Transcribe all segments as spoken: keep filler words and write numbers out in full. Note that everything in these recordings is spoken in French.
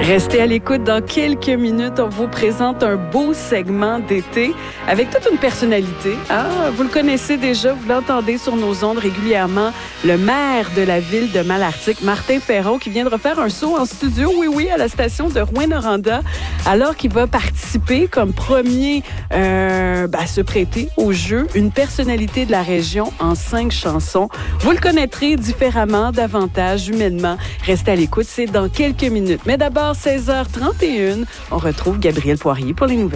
Restez à l'écoute. Dans quelques minutes, on vous présente un beau segment d'été avec toute une personnalité. Ah, vous le connaissez déjà, vous l'entendez sur nos ondes régulièrement. Le maire de la ville de Malartic, Martin Ferron, qui vient de refaire un saut en studio, oui, oui, à la station de Rouyn-Noranda, alors qu'il va participer comme premier euh, ben, à se prêter au jeu une personnalité de la région en cinq chansons. Vous le connaîtrez différemment, davantage, humainement. Restez à l'écoute, c'est dans quelques minutes. Mais d'abord, seize heures trente et une, on retrouve Gabriel Poirier pour les nouvelles.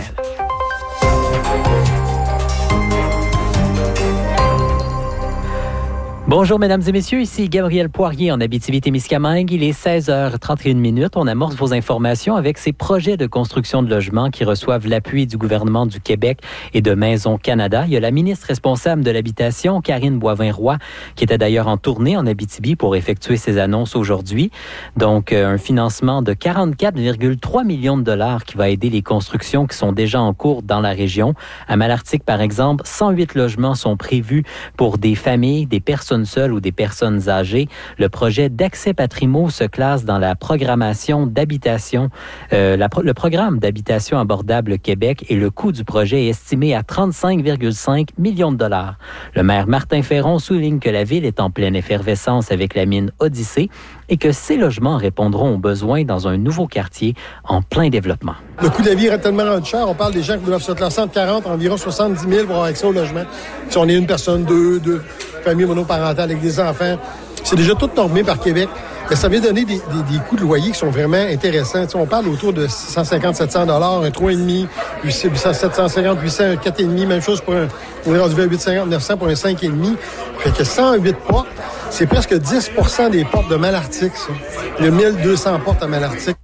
Bonjour, mesdames et messieurs, ici Gabriel Poirier en Abitibi-Témiscamingue. Il est seize heures trente et une minutes. On amorce vos informations avec ces projets de construction de logements qui reçoivent l'appui du gouvernement du Québec et de Maison Canada. Il y a la ministre responsable de l'Habitation, Karine Boivin-Roy, qui était d'ailleurs en tournée en Abitibi pour effectuer ses annonces aujourd'hui. Donc, un financement de quarante-quatre virgule trois millions de dollars qui va aider les constructions qui sont déjà en cours dans la région. À Malartic, par exemple, cent huit logements sont prévus pour des familles, des personnes seules ou des personnes âgées. Le projet d'Accès Patrimo se classe dans la programmation d'habitation, euh, la, le programme d'habitation abordable Québec, et le coût du projet est estimé à trente-cinq virgule cinq millions de dollars. Le maire Martin Ferron souligne que la ville est en pleine effervescence avec la mine Odyssée et que ces logements répondront aux besoins dans un nouveau quartier en plein développement. Le coût de la vie est tellement rendu cher. On parle des gens qui doivent se classer entre quarante, environ soixante-dix mille pour avoir accès au logement. Si on est une personne, deux, deux familles monoparentales avec des enfants, c'est déjà tout normé par Québec. Mais ça vient donner des, des, des coûts de loyer qui sont vraiment intéressants. Tu sais, on parle autour de six cent cinquante à sept cents dollars, un trois virgule cinq, sept cent cinquante, huit cents, un quatre virgule cinq, même chose pour un, on est rendu vers huit cent cinquante, neuf cents pour un cinq virgule cinq. Fait que cent huit portes, c'est presque dix pour cent des portes de Malartic, ça. Il y a mille deux cents portes à Malartic.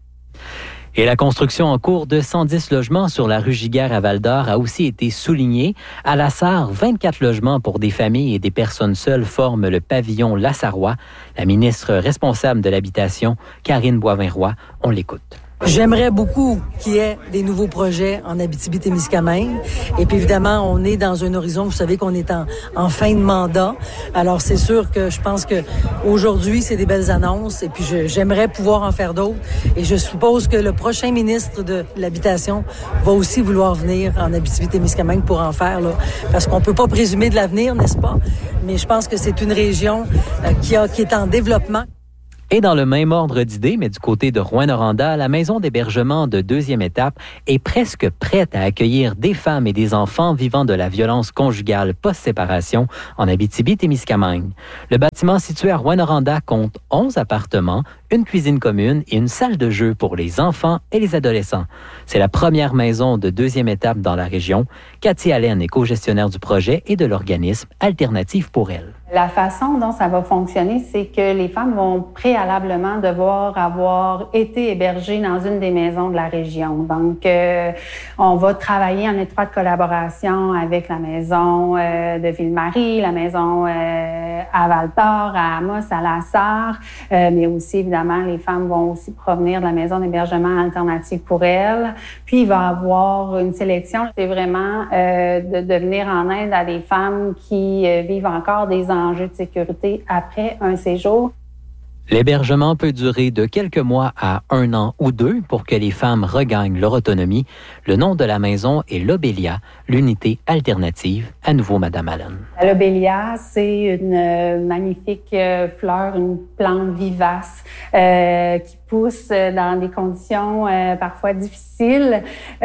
Et la construction en cours de cent dix logements sur la rue Giguère à Val-d'Or a aussi été soulignée. À La Sarre, vingt-quatre logements pour des familles et des personnes seules forment le pavillon La Sarrois. La ministre responsable de l'Habitation, Karine Boivin-Roy, on l'écoute. J'aimerais beaucoup qu'il y ait des nouveaux projets en Abitibi-Témiscamingue. Et puis évidemment, on est dans un horizon, vous savez qu'on est en, en fin de mandat. Alors c'est sûr que je pense que aujourd'hui, c'est des belles annonces. Et puis je, j'aimerais pouvoir en faire d'autres. Et je suppose que le prochain ministre de l'Habitation va aussi vouloir venir en Abitibi-Témiscamingue pour en faire, là. Parce qu'on peut pas présumer de l'avenir, n'est-ce pas? Mais je pense que c'est une région euh, qui, a, qui est en développement. Et dans le même ordre d'idées, mais du côté de Rouyn-Noranda, la maison d'hébergement de deuxième étape est presque prête à accueillir des femmes et des enfants vivant de la violence conjugale post-séparation en Abitibi-Témiscamingue. Le bâtiment situé à Rouyn-Noranda compte onze appartements, une cuisine commune et une salle de jeu pour les enfants et les adolescents. C'est la première maison de deuxième étape dans la région. Cathy Allen est co-gestionnaire du projet et de l'organisme Alternative pour elle. La façon dont ça va fonctionner, c'est que les femmes vont préalablement devoir avoir été hébergées dans une des maisons de la région. Donc, euh, on va travailler en étroite collaboration avec la maison euh, de Ville-Marie, la maison euh, à Val-d'Or, à Amos, à La Sarre, euh, mais aussi, évidemment, les femmes vont aussi provenir de la maison d'hébergement Alternative pour elles. Puis, il va y avoir une sélection. C'est vraiment euh, de, de venir en aide à des femmes qui euh, vivent encore des enjeux de sécurité après un séjour. L'hébergement peut durer de quelques mois à un an ou deux pour que les femmes regagnent leur autonomie. Le nom de la maison est l'Obélia, l'unité alternative. À nouveau, Madame Allen. L'Obélia, c'est une euh, magnifique euh, fleur, une plante vivace euh, qui pousse dans des conditions euh, parfois difficiles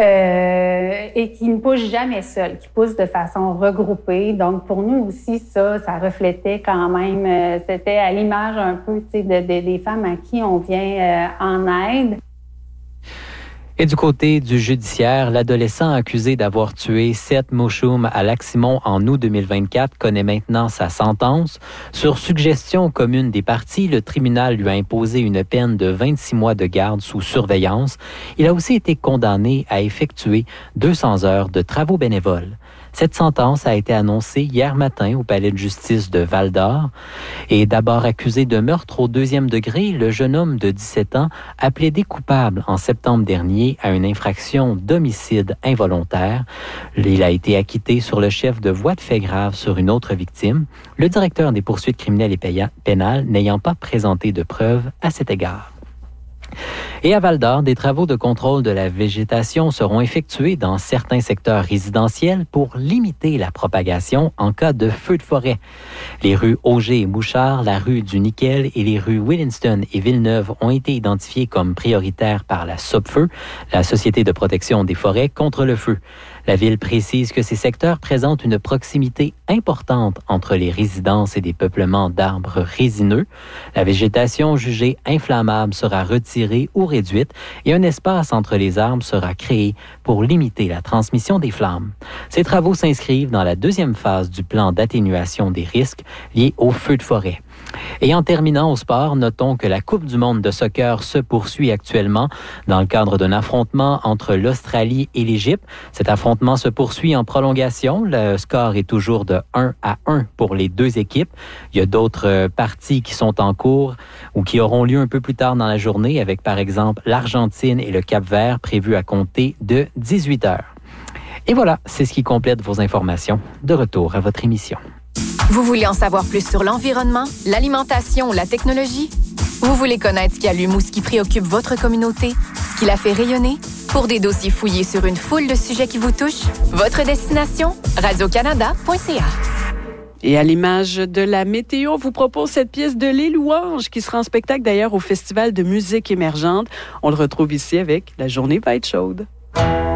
euh, et qui ne pousse jamais seule, qui pousse de façon regroupée. Donc, pour nous aussi, ça, ça reflétait quand même, euh, c'était à l'image un peu, tu sais, de, de, des femmes à qui on vient euh, en aide. Et du côté du judiciaire, l'adolescent accusé d'avoir tué Seth Mouchoum à Lac-Simon en août deux mille vingt-quatre connaît maintenant sa sentence. Sur suggestion commune des parties, le tribunal lui a imposé une peine de vingt-six mois de garde sous surveillance. Il a aussi été condamné à effectuer deux cents heures de travaux bénévoles. Cette sentence a été annoncée hier matin au palais de justice de Val-d'Or. Et d'abord accusé de meurtre au deuxième degré, le jeune homme de dix-sept ans a plaidé coupable en septembre dernier à une infraction d'homicide involontaire. Il a été acquitté sur le chef de voie de fait grave sur une autre victime, le directeur des poursuites criminelles et pénales n'ayant pas présenté de preuves à cet égard. Et à Val-d'Or, des travaux de contrôle de la végétation seront effectués dans certains secteurs résidentiels pour limiter la propagation en cas de feu de forêt. Les rues Auger et Bouchard, la rue du Nickel et les rues Williamston et Villeneuve ont été identifiées comme prioritaires par la SOPFEU, la Société de protection des forêts contre le feu. La Ville précise que ces secteurs présentent une proximité importante entre les résidences et des peuplements d'arbres résineux. La végétation jugée inflammable sera retirée ou réduite et un espace entre les arbres sera créé pour limiter la transmission des flammes. Ces travaux s'inscrivent dans la deuxième phase du plan d'atténuation des risques liés aux feux de forêt. Et en terminant au sport, notons que la Coupe du monde de soccer se poursuit actuellement dans le cadre d'un affrontement entre l'Australie et l'Égypte. Cet affrontement se poursuit en prolongation. Le score est toujours de un à un pour les deux équipes. Il y a d'autres parties qui sont en cours ou qui auront lieu un peu plus tard dans la journée avec par exemple l'Argentine et le Cap-Vert prévus à compter de dix-huit heures. Et voilà, c'est ce qui complète vos informations. De retour à votre émission. Vous voulez en savoir plus sur l'environnement, l'alimentation ou la technologie? Vous voulez connaître ce qui allume ou ce qui préoccupe votre communauté, ce qui la fait rayonner? Pour des dossiers fouillés sur une foule de sujets qui vous touchent, votre destination, radio canada point c a. Et à l'image de la météo, on vous propose cette pièce de Les Louanges qui sera en spectacle d'ailleurs au Festival de musique émergente. On le retrouve ici avec La journée va être chaude.